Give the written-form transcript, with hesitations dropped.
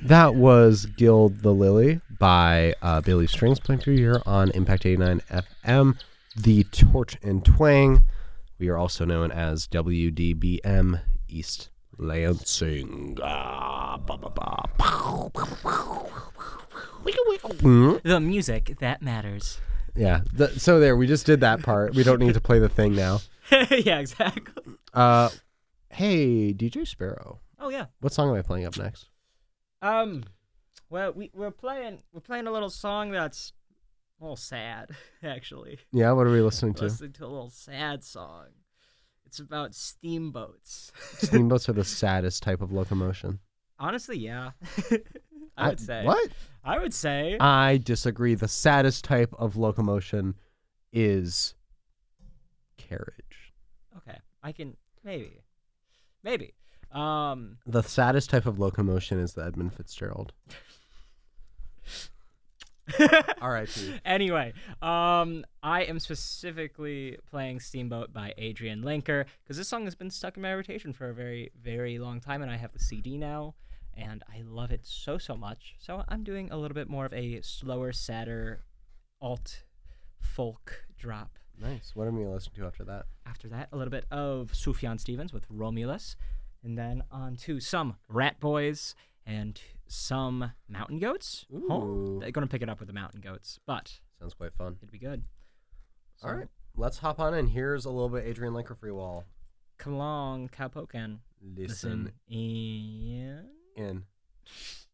That was Gild the Lily by Bailey Strings playing through here on Impact 89 FM, the Torch and Twang. We are also known as WDBM East Lansing. The music that matters. Yeah, so there, we just did that part. We don't need to play the thing now. Yeah, exactly. Hey, DJ Sparrow. Oh yeah. What song am I playing up next? Well, we're playing a little song that's a little sad, actually. Yeah, what are we listening to? Listening to a little sad song. It's about steamboats. Steamboats are the saddest type of locomotion. Honestly, yeah. I would say. What? I would say. I disagree. The saddest type of locomotion is carriage. Okay, I can maybe. The saddest type of locomotion is the Edmund Fitzgerald. R.I.P. Anyway, I am specifically playing Steamboat by Adrian Lenker because this song has been stuck in my rotation for a very, very long time, and I have the CD now, and I love it so much. So I'm doing a little bit more of a slower, sadder, alt folk drop. Nice. What am I listening to after that? After that, a little bit of Sufjan Stevens with Romulus, and then on to some Rat Boys and some Mountain Goats. Ooh. Oh, they're going to pick it up with the Mountain Goats, but Sounds quite fun. it'd be good. So, All right. Let's hop on in. Here's a little bit Adrian Lenker Free Wall. come along, Cowpoken. Listen in. in.